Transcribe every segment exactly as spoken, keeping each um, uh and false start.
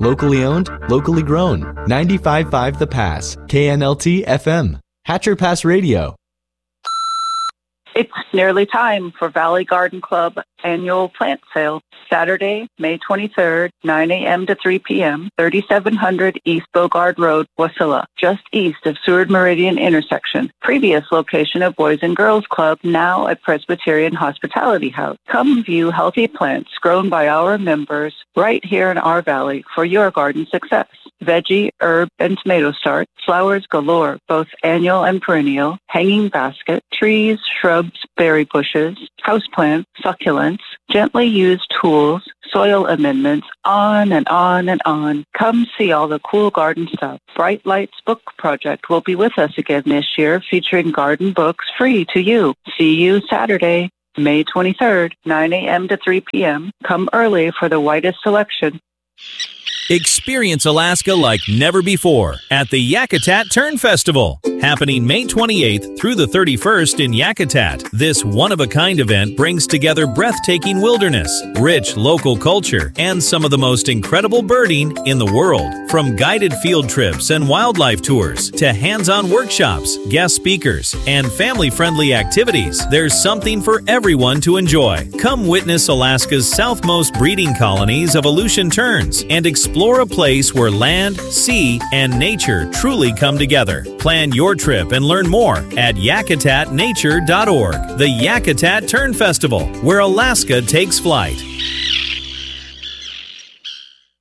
Locally owned, locally grown. ninety-five point five The Pass. K N L T F M. Hatcher Pass Radio. It's nearly time for Valley Garden Club annual plant sale. Saturday, May twenty-third, nine a.m. to three p.m., thirty-seven hundred East Bogard Road, Wasilla, just east of Seward Meridian intersection. Previous location of Boys and Girls Club, now a Presbyterian Hospitality House. Come view healthy plants grown by our members right here in our valley for your garden success. Veggie, herb, and tomato start, flowers galore, both annual and perennial, hanging basket, trees, shrubs, berry bushes, houseplants, succulents, gently used tools, soil amendments, on and on and on. Come see all the cool garden stuff. Bright Lights Book Project will be with us again this year, featuring garden books free to you. See you Saturday, May twenty-third, nine a.m. to three p.m. Come early for the widest selection. Experience Alaska like never before at the Yakutat Tern Festival, happening May twenty-eighth through the thirty-first in Yakutat. This one-of-a-kind event brings together breathtaking wilderness, rich local culture, and some of the most incredible birding in the world. From guided field trips and wildlife tours to hands-on workshops, guest speakers, and family-friendly activities, there's something for everyone to enjoy. Come witness Alaska's southmost breeding colonies of Aleutian terns and explore Explore a place where land, sea, and nature truly come together. Plan your trip and learn more at yakutat nature dot org. The Yakutat Tern Festival, where Alaska takes flight.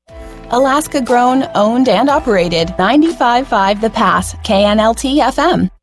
Alaska grown, owned, and operated. ninety-five point five The Pass, K N L T F M.